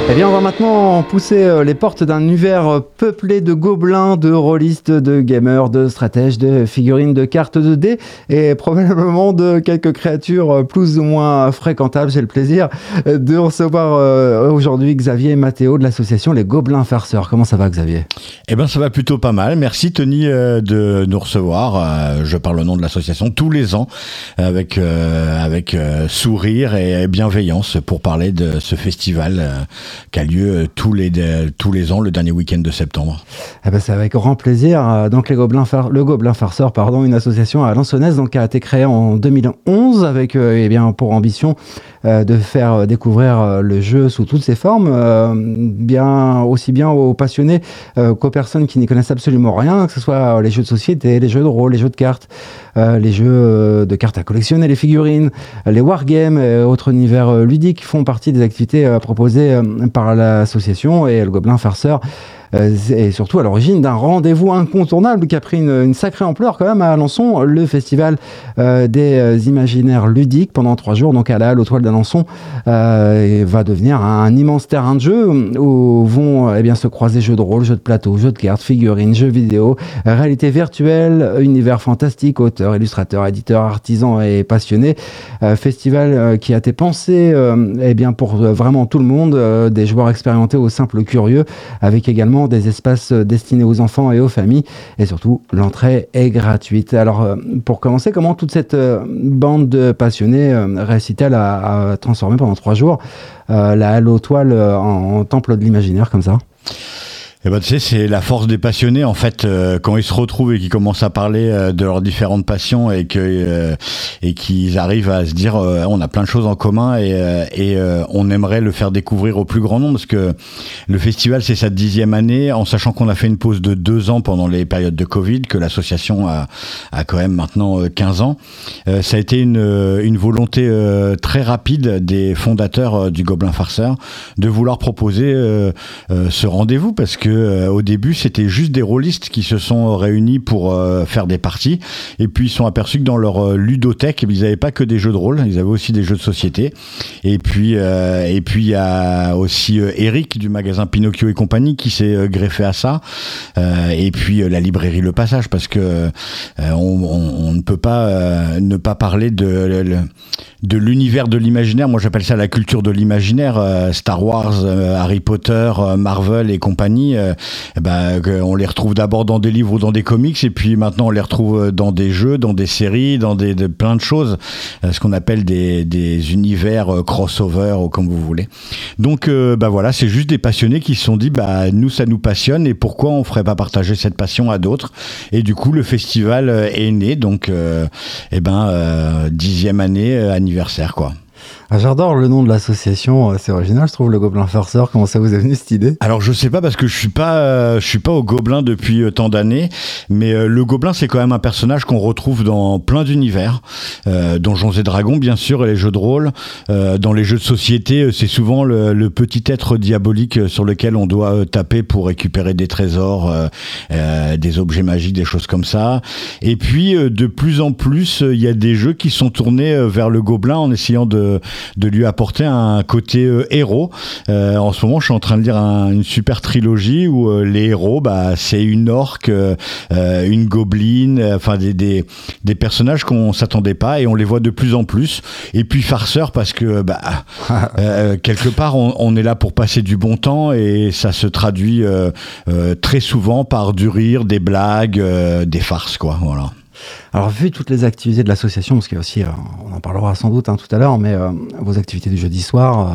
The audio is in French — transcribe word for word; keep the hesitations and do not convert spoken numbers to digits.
Eh bien, on va maintenant pousser les portes d'un univers peuplé de gobelins, de rôlistes, de gamers, de stratèges, de figurines, de cartes de dés et probablement de quelques créatures plus ou moins fréquentables. J'ai le plaisir de recevoir aujourd'hui Xavier et Mathéo de l'association Les Gobelins Farceurs. Comment ça va, Xavier ? Eh bien, ça va plutôt pas mal. Merci, Tony, de nous recevoir. Je parle au nom de l'association tous les ans avec, avec sourire et bienveillance pour parler de ce festival qui a lieu tous les, tous les ans, le dernier week-end de septembre. Eh ben, c'est avec grand plaisir. Donc, les Gobelins Far... le Gobelin Farceur, pardon, une association à Alençonnaise, donc, qui a été créée en deux mille onze avec eh bien, pour ambition euh, de faire découvrir le jeu sous toutes ses formes, euh, bien, aussi bien aux passionnés euh, qu'aux personnes qui n'y connaissent absolument rien, que ce soit les jeux de société, les jeux de rôle, les jeux de cartes, euh, les jeux de cartes à collectionner, les figurines, les wargames et autres univers ludiques font partie des activités euh, proposées euh, par l'association et le Gobelin Farceur et surtout à l'origine d'un rendez-vous incontournable qui a pris une, une sacrée ampleur quand même à Alençon, le festival euh, des euh, imaginaires ludiques pendant trois jours, donc à la Halle aux Toiles d'Alençon, euh, et va devenir un, un immense terrain de jeu où vont eh bien, se croiser jeux de rôle, jeux de plateau, jeux de cartes, figurines, jeux vidéo, réalité virtuelle, univers fantastique, auteurs, illustrateurs, éditeurs, artisans et passionnés. Euh, festival euh, qui a été pensé euh, eh bien, pour euh, vraiment tout le monde, euh, des joueurs expérimentés aux simples curieux, avec également des espaces destinés aux enfants et aux familles, et surtout l'entrée est gratuite. Alors pour commencer, comment toute cette bande de passionnés réussit-elle à, à transformer pendant trois jours euh, la Halle aux Toiles en, en temple de l'imaginaire comme ça ? Eh ben, tu sais, c'est la force des passionnés, en fait, euh, quand ils se retrouvent et qu'ils commencent à parler euh, de leurs différentes passions et que euh, et qu'ils arrivent à se dire, euh, on a plein de choses en commun et euh, et euh, on aimerait le faire découvrir au plus grand nombre, parce que le festival, c'est sa dixième année, en sachant qu'on a fait une pause de deux ans pendant les périodes de Covid, que l'association a a quand même maintenant quinze ans. Euh, ça a été une une volonté euh, très rapide des fondateurs euh, du Gobelin Farceur de vouloir proposer euh, euh, ce rendez-vous, parce que Euh, au début, c'était juste des rôlistes qui se sont réunis pour euh, faire des parties, et puis ils se sont aperçus que dans leur euh, ludothèque, ils n'avaient pas que des jeux de rôle, ils avaient aussi des jeux de société. Et puis, euh, et puis il y a aussi euh, Eric du magasin Pinocchio et compagnie qui s'est euh, greffé à ça. Euh, et puis euh, la librairie Le Passage, parce que euh, on, on, on ne peut pas euh, ne pas parler de le, de l'univers de l'imaginaire. Moi, j'appelle ça la culture de l'imaginaire. Euh, Star Wars, euh, Harry Potter, euh, Marvel et compagnie. Euh, eh ben, on les retrouve d'abord dans des livres ou dans des comics, et puis maintenant on les retrouve dans des jeux, dans des séries, dans des, de, plein de choses, euh, ce qu'on appelle des, des univers euh, crossover ou comme vous voulez. Donc, euh, bah voilà, c'est juste des passionnés qui se sont dit, bah nous ça nous passionne et pourquoi on ferait pas partager cette passion à d'autres. Et du coup le festival euh, est né, donc euh, eh ben euh, dixième année euh, anniversaire quoi. Ah, j'adore le nom de l'association, c'est original, je trouve, le Gobelin Farceur. Comment ça vous est venu cette idée ? Alors je sais pas, parce que je suis pas, euh, je suis pas au Gobelin depuis euh, tant d'années, mais euh, le Gobelin c'est quand même un personnage qu'on retrouve dans plein d'univers, euh, Donjons et Dragons bien sûr, et les jeux de rôle. Euh, dans les jeux de société, c'est souvent le, le petit être diabolique sur lequel on doit euh, taper pour récupérer des trésors, euh, euh, des objets magiques, des choses comme ça. Et puis euh, de plus en plus, il y a des jeux qui sont tournés euh, vers le Gobelin en essayant de de lui apporter un côté euh, héros. Euh, en ce moment, je suis en train de lire un, une super trilogie où euh, les héros, bah, c'est une orque, euh, une gobeline, enfin des, des, des personnages qu'on s'attendait pas, et on les voit de plus en plus. Et puis farceur, parce que bah, euh, quelque part, on, on est là pour passer du bon temps, et ça se traduit euh, euh, très souvent par du rire, des blagues, euh, des farces, quoi. Voilà. Alors, vu toutes les activités de l'association, parce qu'il y a aussi, euh, on en parlera sans doute hein, tout à l'heure, mais euh, vos activités du jeudi soir,